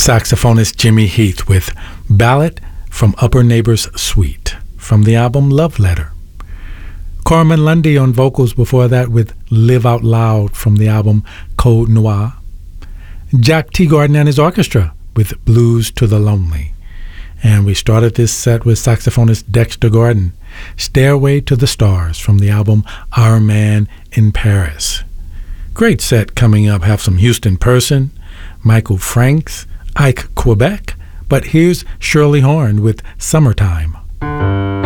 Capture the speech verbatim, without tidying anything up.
saxophonist Jimmy Heath with Ballad from Upper Neighbor's Suite from the album Love Letter. Carmen Lundy on vocals before that with Live Out Loud from the album Code Noir. Jack Teagarden and his orchestra with Blues to the Lonely. And we started this set with saxophonist Dexter Gordon, Stairway to the Stars from the album Our Man in Paris. Great set coming up. Have some Houston Person, Michael Franks, Ike Quebec, but here's Shirley Horn with Summertime.